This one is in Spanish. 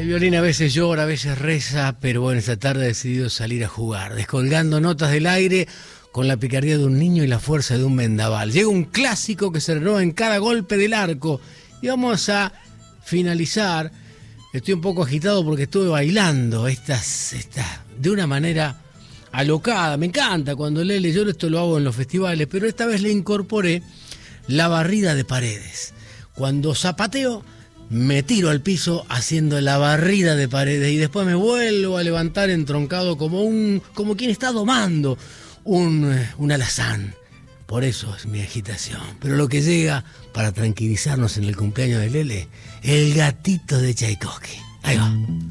violín a veces llora, a veces reza, pero bueno, esta tarde ha decidido salir a jugar, descolgando notas del aire con la picardía de un niño y la fuerza de un vendaval. Llega un clásico que se renueva en cada golpe del arco y vamos a finalizar. Estoy un poco agitado porque estuve bailando estas de una manera alocada. Me encanta cuando Lele, yo esto lo hago en los festivales, pero esta vez le incorporé la barrida de paredes. Cuando zapateo, me tiro al piso haciendo la barrida de paredes y después me vuelvo a levantar entroncado como quien está domando un alazán. Por eso es mi agitación. Pero lo que llega para tranquilizarnos en el cumpleaños de Lele, el gatito de Tchaikovsky. Ahí va.